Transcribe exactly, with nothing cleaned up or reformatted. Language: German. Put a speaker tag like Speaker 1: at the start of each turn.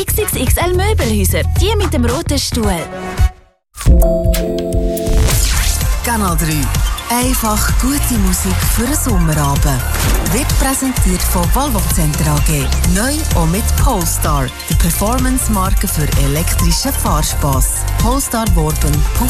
Speaker 1: X X X L Möbelhäuser, die mit dem roten Stuhl.
Speaker 2: Kanal drei. Einfach gute Musik für einen Sommerabend. Wird präsentiert von Volvo Center A G. Neu und mit Polestar, der Performance-Marke für elektrischen Fahrspass. polestar worben punkt